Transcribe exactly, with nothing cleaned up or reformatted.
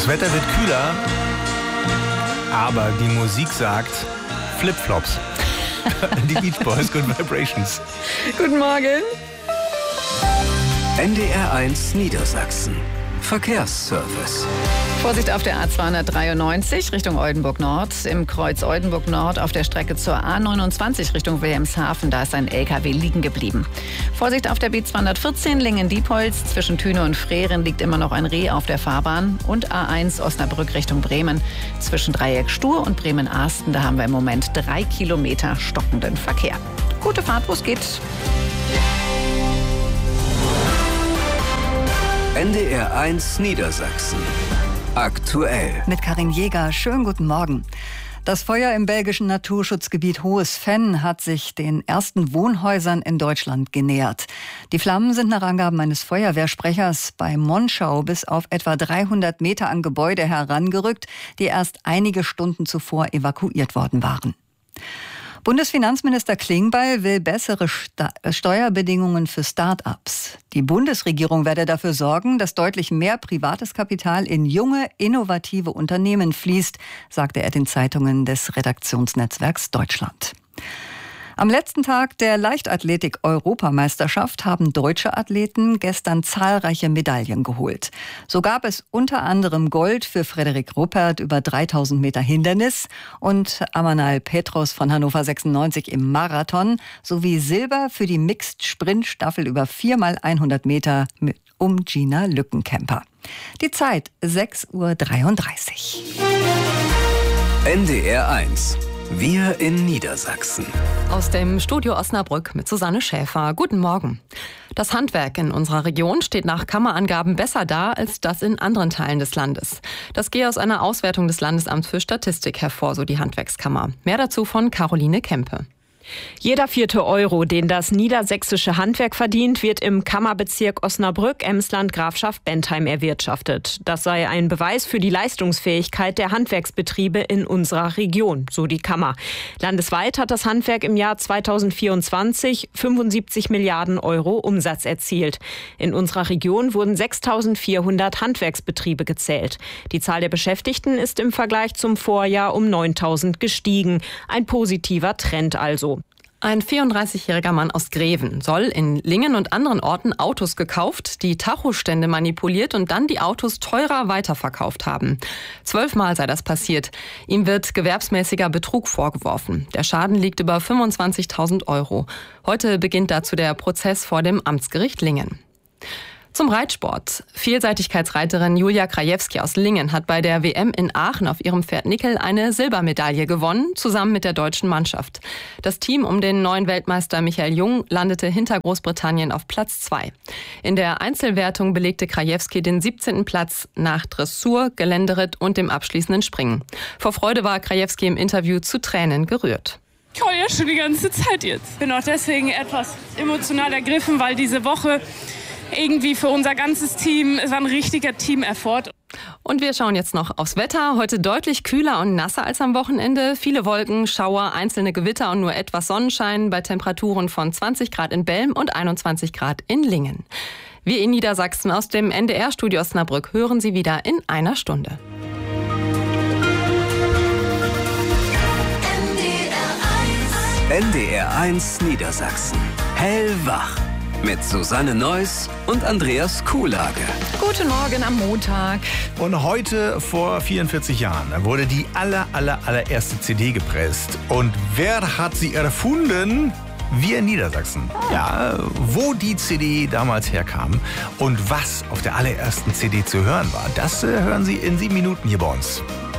Das Wetter wird kühler, aber die Musik sagt Flipflops. Die Beach Boys, Good Vibrations. Guten Morgen. N D R eins Niedersachsen. Verkehrsservice. Vorsicht auf der A zweihundertdreiundneunzig Richtung Oldenburg Nord. Im Kreuz Oldenburg Nord auf der Strecke zur A neunundzwanzig Richtung Wilhelmshaven. Da ist ein L K W liegen geblieben. Vorsicht auf der B zweihundertvierzehn Lingen-Diepholz. Zwischen Thüne und Freren liegt immer noch ein Reh auf der Fahrbahn. Und A eins Osnabrück Richtung Bremen. Zwischen Dreieck Stur und Bremen-Arsten. Da haben wir im Moment drei Kilometer stockenden Verkehr. Gute Fahrt, wo es geht. N D R eins Niedersachsen. Aktuell. Mit Karin Jäger. Schönen guten Morgen. Das Feuer im belgischen Naturschutzgebiet Hohes Venn hat sich den ersten Wohnhäusern in Deutschland genähert. Die Flammen sind nach Angaben eines Feuerwehrsprechers bei Monschau bis auf etwa dreihundert Meter an Gebäude herangerückt, die erst einige Stunden zuvor evakuiert worden waren. Bundesfinanzminister Klingbeil will bessere Steuerbedingungen für Start-ups. Die Bundesregierung werde dafür sorgen, dass deutlich mehr privates Kapital in junge, innovative Unternehmen fließt, sagte er den Zeitungen des Redaktionsnetzwerks Deutschland. Am letzten Tag der Leichtathletik-Europameisterschaft haben deutsche Athleten gestern zahlreiche Medaillen geholt. So gab es unter anderem Gold für Frederik Ruppert über dreitausend Meter Hindernis und Amanal Petros von Hannover sechsundneunzig im Marathon sowie Silber für die Mixed-Sprint-Staffel über vier mal hundert Meter um Gina Lückenkämper. Die Zeit sechs Uhr dreiunddreißig. N D R eins. Wir in Niedersachsen. Aus dem Studio Osnabrück mit Susanne Schäfer. Guten Morgen. Das Handwerk in unserer Region steht nach Kammerangaben besser da als das in anderen Teilen des Landes. Das gehe aus einer Auswertung des Landesamts für Statistik hervor, so die Handwerkskammer. Mehr dazu von Caroline Kempe. Jeder vierte Euro, den das niedersächsische Handwerk verdient, wird im Kammerbezirk Osnabrück, Emsland, Grafschaft Bentheim erwirtschaftet. Das sei ein Beweis für die Leistungsfähigkeit der Handwerksbetriebe in unserer Region, so die Kammer. Landesweit hat das Handwerk im Jahr zweitausendvierundzwanzig fünfundsiebzig Milliarden Euro Umsatz erzielt. In unserer Region wurden sechstausendvierhundert Handwerksbetriebe gezählt. Die Zahl der Beschäftigten ist im Vergleich zum Vorjahr um neuntausend gestiegen. Ein positiver Trend also. Ein vierunddreißigjähriger Mann aus Greven soll in Lingen und anderen Orten Autos gekauft, die Tachostände manipuliert und dann die Autos teurer weiterverkauft haben. Zwölfmal sei das passiert. Ihm wird gewerbsmäßiger Betrug vorgeworfen. Der Schaden liegt über fünfundzwanzigtausend Euro. Heute beginnt dazu der Prozess vor dem Amtsgericht Lingen. Zum Reitsport. Vielseitigkeitsreiterin Julia Krajewski aus Lingen hat bei der W M in Aachen auf ihrem Pferd Nickel eine Silbermedaille gewonnen, zusammen mit der deutschen Mannschaft. Das Team um den neuen Weltmeister Michael Jung landete hinter Großbritannien auf Platz zwei. In der Einzelwertung belegte Krajewski den siebzehnten Platz nach Dressur, Geländeritt und dem abschließenden Springen. Vor Freude war Krajewski im Interview zu Tränen gerührt. Ich heule ja schon die ganze Zeit jetzt. Bin auch deswegen etwas emotional ergriffen, weil diese Woche irgendwie für unser ganzes Team, es war ein richtiger Team-Effort. Und wir schauen jetzt noch aufs Wetter. Heute deutlich kühler und nasser als am Wochenende. Viele Wolken, Schauer, einzelne Gewitter und nur etwas Sonnenschein bei Temperaturen von zwanzig Grad in Belm und einundzwanzig Grad in Lingen. Wir in Niedersachsen aus dem N D R-Studio Osnabrück hören Sie wieder in einer Stunde. N D R eins Niedersachsen. Hellwach. Mit Susanne Neuss und Andreas Kuhlage. Guten Morgen am Montag. Und heute vor vierundvierzig Jahren wurde die aller, aller, allererste C D gepresst. Und wer hat sie erfunden? Wir in Niedersachsen. Ja, wo die C D damals herkam und was auf der allerersten C D zu hören war, das äh, hören Sie in sieben Minuten hier bei uns.